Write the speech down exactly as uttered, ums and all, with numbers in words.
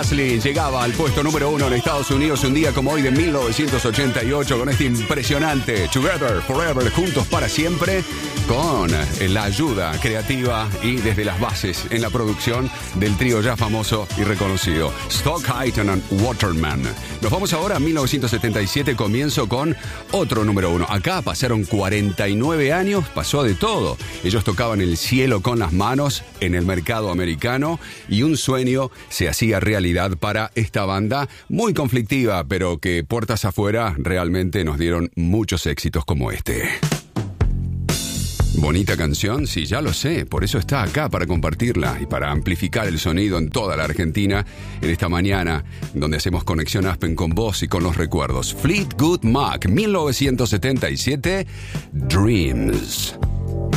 Presley llegaba al puesto número uno en Estados Unidos un día como hoy de mil novecientos ochenta y ocho con este impresionante Together Forever, juntos para siempre, con la ayuda creativa y desde las bases en la producción del trío ya famoso y reconocido Stock-Aitken and Waterman. Nos vamos ahora a mil novecientos setenta y siete, comienzo con otro número uno. Acá pasaron cuarenta y nueve años, pasó de todo. Ellos tocaban el cielo con las manos en el mercado americano y un sueño se hacía realidad para esta banda muy conflictiva, pero que puertas afuera realmente nos dieron muchos éxitos como este. Bonita canción, sí, ya lo sé, por eso está acá para compartirla y para amplificar el sonido en toda la Argentina en esta mañana donde hacemos conexión Aspen con vos y con los recuerdos. Fleetwood Mac, mil novecientos setenta y siete, Dreams.